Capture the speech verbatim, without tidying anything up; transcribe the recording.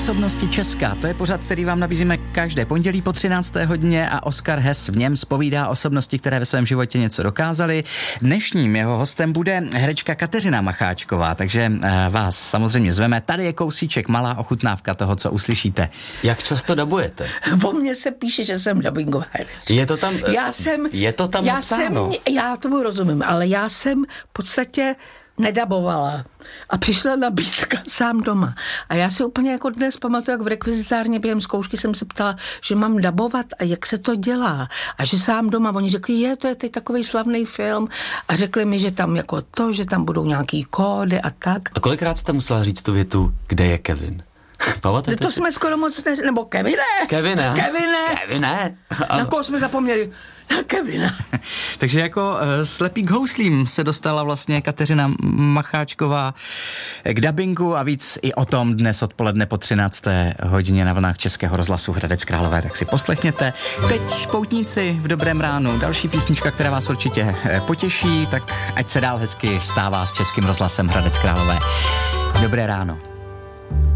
Osobnosti Česka, to je pořad, který vám nabízíme každé pondělí po třinácté hodině a Oskar Hess v něm zpovídá osobnosti, které ve svém životě něco dokázaly. Dnešním jeho hostem bude herečka Kateřina Macháčková, takže vás samozřejmě zveme. Tady je kousíček, malá ochutnávka toho, co uslyšíte. Jak často dabujete? O mně se píše, že jsem dabingová herečka. Je to tam, já jsem, je to tam já napsáno? jsem, já tomu rozumím, ale já jsem v podstatě nedabovala. A přišla nabídka sám doma. A já si úplně jako dnes pamatuju, jak v rekvizitárně během zkoušky jsem se ptala, že mám dabovat a jak se to dělá. A že sám doma, oni řekli, je, to je teď takový slavný film. A řekli mi, že tam jako to, že tam budou nějaký kódy a tak. A kolikrát jste musela říct tu větu, kde je Kevin? Pamatujete To si? jsme skoro moc ne... Nebo Kevine? Kevine. Kevine. Kevine. Na koho jsme zapomněli? Na Kevina. Takže jako uh, slepý k houslím se dostala vlastně Kateřina Macháčková k dabingu a víc i o tom dnes odpoledne po třinácté hodině na vlnách Českého rozhlasu Hradec Králové, tak si poslechněte. Teď poutníci v dobrém ránu, další písnička, která vás určitě potěší, tak ať se dál hezky vstává s Českým rozhlasem Hradec Králové. Dobré ráno.